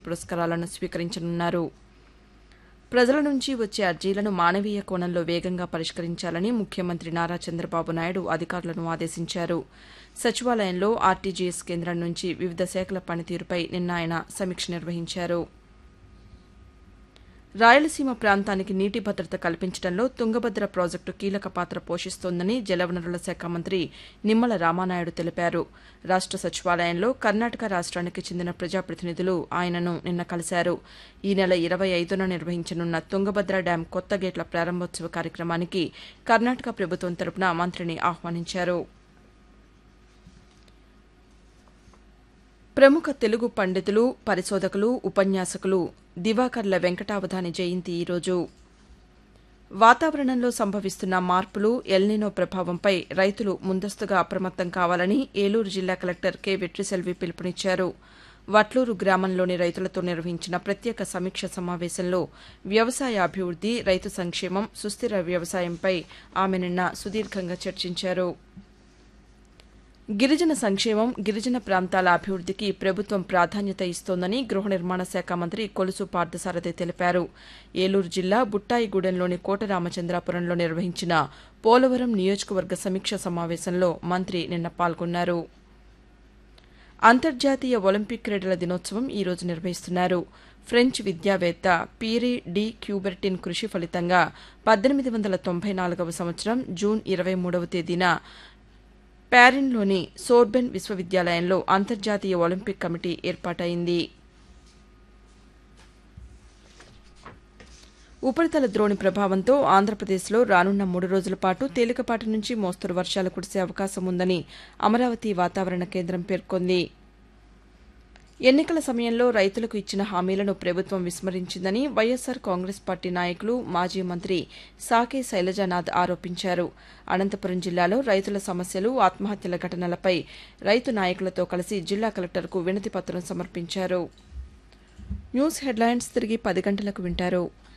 పురస్కారాలను స్వీకరించనున్నారు. ప్రజల నుంచి వచ్చే అర్జీలను మానవీయ కోణంలో వేగంగా పరిష్కరించాలని ముఖ్యమంత్రి నారా చంద్రబాబు నాయుడు అధికారులను ఆదేశించారు. సచివాలయంలో ఆర్టీజీఎస్ కేంద్రం నుంచి వివిధ శాఖల పనితీరుపై నిన్న ఆయన సమీక్ష నిర్వహించారు. రాయలసీమ ప్రాంతానికి నీటి భద్రత కల్పించడంలో తుంగభద్ర ప్రాజెక్టు కీలక పాత్ర పోషిస్తోందని జలవనరుల శాఖ మంత్రి నిమ్మల రామానాయుడు తెలిపారు. రాష్ట సచివాలయంలో కర్ణాటక రాష్ట్రానికి చెందిన ప్రజాప్రతినిధులు ఆయనను నిన్న కలిశారు. ఈ నెల 25న నిర్వహించనున్న తుంగభద్ర డ్యాం కొత్త గేట్ల ప్రారంభోత్సవ కార్యక్రమానికి కర్ణాటక ప్రభుత్వం తరపున మంత్రిని ఆహ్వానించారు. ప్రముఖ తెలుగు పండితులు, పరిశోధకులు, ఉపన్యాసకులు దివాకర్ల వెంకటావధాని జయంతి ఈరోజు. వాతావరణంలో సంభవిస్తున్న మార్పులు, ఎల్నినో ప్రభావంపై రైతులు ముందస్తుగా అప్రమత్తం కావాలని ఏలూరు జిల్లా కలెక్టర్ కె వెట్రిసెల్వి పిలుపునిచ్చారు. వట్లూరు గ్రామంలోని రైతులతో నిర్వహించిన ప్రత్యేక సమీక్ష సమావేశంలో వ్యవసాయ అభివృద్ది, రైతు సంక్షేమం, సుస్థిర వ్యవసాయంపై ఆమె నిన్న సుదీర్ఘంగా చర్చించారు. గిరిజన సంక్షేమం, గిరిజన ప్రాంతాల అభివృద్దికి ప్రభుత్వం ప్రాధాన్యత ఇస్తోందని గృహ నిర్మాణ శాఖ మంత్రి కొలుసు పార్థసారథి తెలిపారు. ఏలూరు జిల్లా బుట్టాయిగూడెంలోని కోటరామచంద్రాపురంలో నిర్వహించిన పోలవరం నియోజకవర్గ సమీక్ష సమావేశంలో మంత్రి నిన్న పాల్గొన్నారు. అంతర్జాతీయ ఒలింపిక్ క్రీడల దినోత్సవం ఈరోజు నిర్వహిస్తున్నారు. ఫ్రెంచ్ విద్యావేత్త పీరీ డి క్యూబెర్టిన్ కృషి ఫలితంగా 1894వ సంవత్సరం జూన్ 23వ తేదీన ప్యారిన్లోని సోర్బెన్ విశ్వవిద్యాలయంలో అంతర్జాతీయ ఒలింపిక్ కమిటీ ఏర్పాటైంది. ఉపరితల ద్రోణి ప్రభావంతో ఆంధ్రప్రదేశ్లో రానున్న 3 రోజుల పాటు తేలికపాటి నుంచి మోస్తరు వర్షాలు కురిసే అవకాశం ఉందని అమరావతి వాతావరణ కేంద్రం పేర్కొంది. ఎన్నికల సమయంలో రైతులకు ఇచ్చిన హామీలను ప్రభుత్వం విస్మరించిందని వైఎస్సార్ కాంగ్రెస్ పార్టీ నాయకులు, మాజీ మంత్రి సాకే శైలజానాథ్ ఆరోపించారు. అనంతపురం జిల్లాలో రైతుల సమస్యలు, ఆత్మహత్యల ఘటనలపై రైతు నాయకులతో కలిసి జిల్లా కలెక్టర్కు వినతిపత్రం సమర్పించారు. న్యూస్ హెడ్లైన్స్ తిరిగి 10 గంటలకు వింటారు.